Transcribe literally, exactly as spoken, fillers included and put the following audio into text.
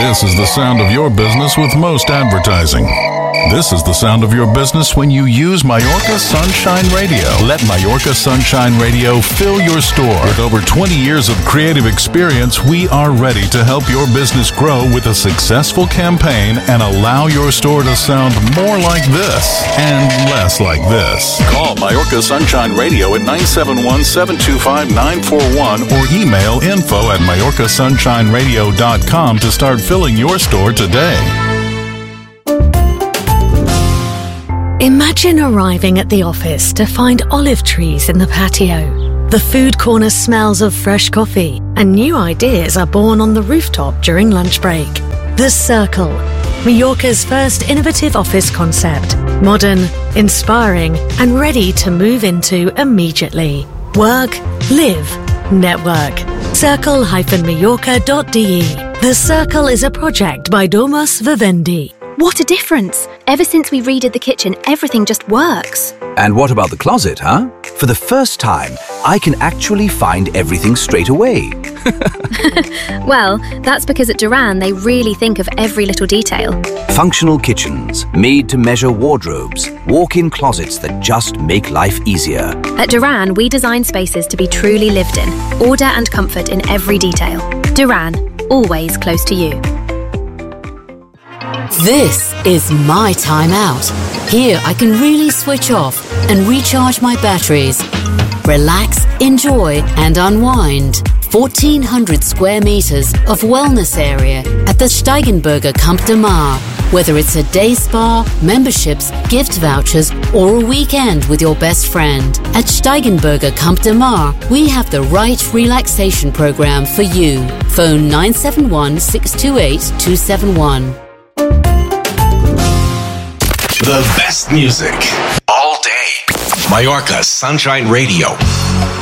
This is the sound of your business with most advertising. This is the sound of your business when you use Mallorca Sunshine Radio. Let Mallorca Sunshine Radio fill your store. With over twenty years of creative experience, we are ready to help your business grow with a successful campaign and allow your store to sound more like this and less like this. Call Mallorca Sunshine Radio at nine seven one, seven two five, nine four one or email info at Mallorca Sunshine Radio dot com to start filling your store today. Imagine arriving at the office to find olive trees in the patio. The food corner smells of fresh coffee, and new ideas are born on the rooftop during lunch break. The Circle, Mallorca's first innovative office concept. Modern, inspiring, and ready to move into immediately. Work, live, network. circle dash mallorca dot d e. The Circle is a project by Domus Vivendi. What a difference! Ever since we redid the kitchen, everything just works. And what about the closet, huh? For the first time, I can actually find everything straight away. Well, that's because at Duran they really think of every little detail. Functional kitchens, made-to-measure wardrobes, walk-in closets that just make life easier. At Duran, we design spaces to be truly lived in, order and comfort in every detail. Duran, always close to you. This is my time out. Here I can really switch off and recharge my batteries. Relax, enjoy and unwind. fourteen hundred square meters of wellness area at the Steigenberger Camp de Mar. Whether it's a day spa, memberships, gift vouchers or a weekend with your best friend. At Steigenberger Camp de Mar, we have the right relaxation program for you. Phone nine seven one, six two eight, two seven one. The best music all day. Mallorca Sunshine Radio.